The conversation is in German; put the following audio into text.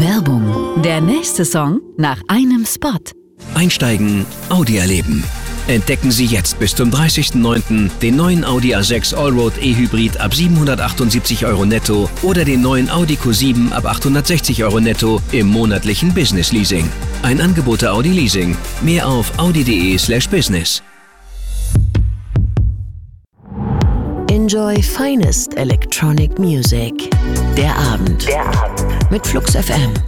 Werbung. Der nächste Song nach einem Spot. Einsteigen, Audi erleben. Entdecken Sie jetzt bis zum 30.09. den neuen Audi A6 Allroad E-Hybrid ab 778 € netto oder den neuen Audi Q7 ab 860 € netto im monatlichen Business Leasing. Ein Angebot der Audi Leasing. Mehr auf audi.de/business. Enjoy finest electronic music. Der Abend. Mit Flux FM.